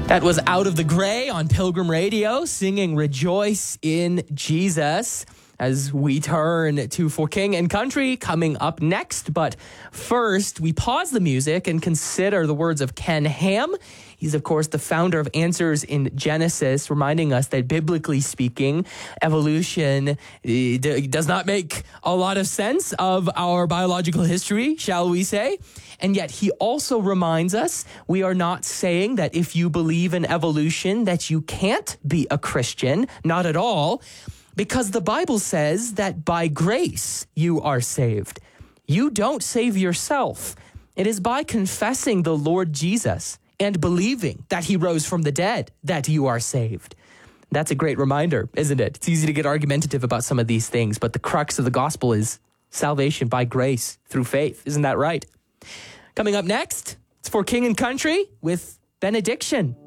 That was Out of the Gray on Pilgrim Radio, singing Rejoice in Jesus, as we turn to For King and Country coming up next. But first, we pause the music and consider the words of Ken Ham. He's, of course, the founder of Answers in Genesis, reminding us that biblically speaking, evolution does not make a lot of sense of our biological history, shall we say. And yet he also reminds us we are not saying that if you believe in evolution that you can't be a Christian, not at all, because the Bible says that by grace you are saved. You don't save yourself. It is by confessing the Lord Jesus and believing that he rose from the dead that you are saved. That's a great reminder, isn't it? It's easy to get argumentative about some of these things, but the crux of the gospel is salvation by grace through faith. Isn't that right? Coming up next, it's For King and Country with Benediction.